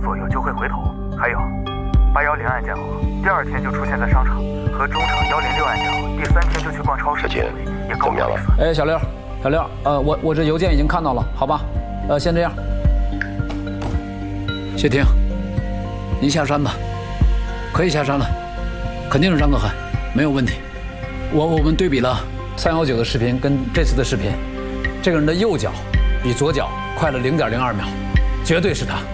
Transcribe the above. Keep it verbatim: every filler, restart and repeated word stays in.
左右就会回头。还有，八幺零案件后，第二天就出现在商场，和中场幺零六案件后，第三天就去逛超市， 小秦也够了。 哎，小刘，小刘，呃，我我这邮件已经看到了，好吧？呃，先这样。谢霆，您下山吧，可以下山了，肯定是张可汗，没有问题。我我们对比了三幺九的视频跟这次的视频，这个人的右脚比左脚快了零点零二秒，绝对是他。